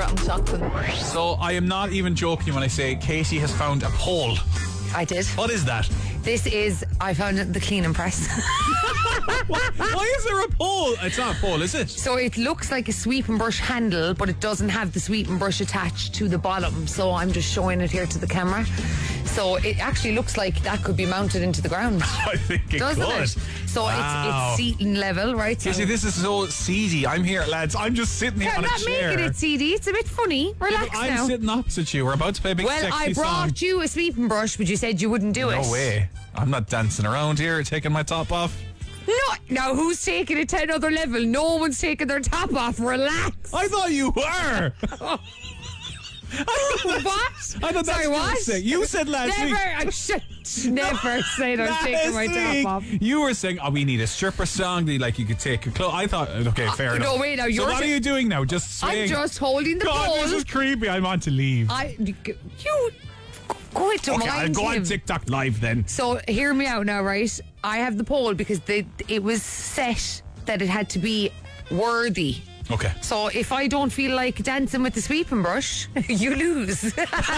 rotten something. So I am not even joking when I say Katie has found a pole. I did. What is that? I found it at the cleaning press. Why is there a pole? It's not a pole, is it? So it looks like a sweeping brush handle, but it doesn't have the sweeping brush attached to the bottom. So I'm just showing it here to the camera. So it actually looks like that could be mounted into the ground. I think it Doesn't could. it? So Wow. it's seating level, right? So You see, this is so seedy. I'm here, lads. I'm just sitting here I'm on a not chair. making it CD. It's a bit funny. Relax I'm now. sitting opposite you. We're about to play a big Well, sexy I brought song. you a sweeping brush, but you said you wouldn't do it. No way. I'm not dancing around here, taking my top off. No, now who's taking it to another level? No one's taking their top off. Relax. I thought you were. What? I thought that's Sorry, what what? you said. You said last Never. week. I should never say I'm taking my Last week, top off. you were saying, "Oh, we need a stripper song." Like you could take your clothes. I thought, okay, fair enough. no, wait, now so you're what are you doing now? Just swaying? I'm just holding the God, pole. this is creepy. I want to leave. You go into Okay, I'll mind go on him. TikTok live then. So hear me out now, right? I have the pole because it was set that it had to be worthy. Okay. So if I don't feel like dancing with the sweeping brush, you lose.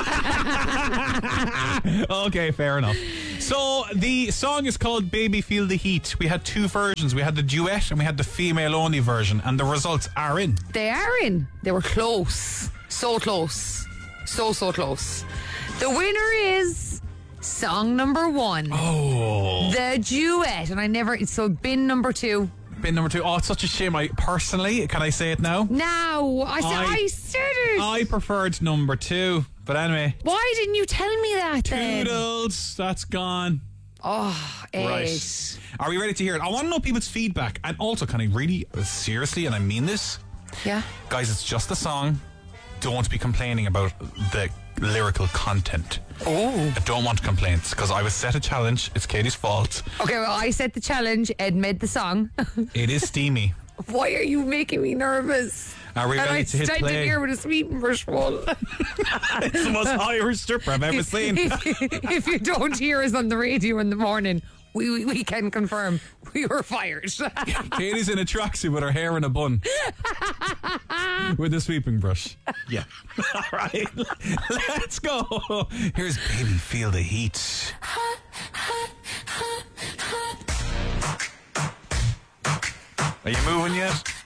Okay, fair enough. So the song is called Baby Feel the Heat. We had two versions. We had the duet and we had the female only version, and the results are in. They are in. They were close. So close. So close. The winner is song number 1. Oh. The duet. And so bin number 2. Bin number 2. Oh, it's such a shame. Can I say it now? Now, I said it. I preferred number 2. But anyway. Why didn't you tell me that then? Toodles. That's gone. Oh, Ed. Right. Are we ready to hear it? I want to know people's feedback. And also, can I really, seriously, and I mean this? Yeah. Guys, it's just a song. Don't be complaining about the lyrical content. Oh. I don't want complaints because I was set a challenge. It's Katie's fault. Okay, well, I set the challenge. Ed made the song. It is steamy. Why are you making me nervous? Are we And ready I to hit standing play? here with a sweeping brush pole. It's the most Irish stripper I've ever seen. If you don't hear us on the radio in the morning, we can confirm we were fired. Katie's in a tracksuit with her hair in a bun. With a sweeping brush. Yeah. All right. Let's go. Here's Baby Feel the Heat. Are you moving yet?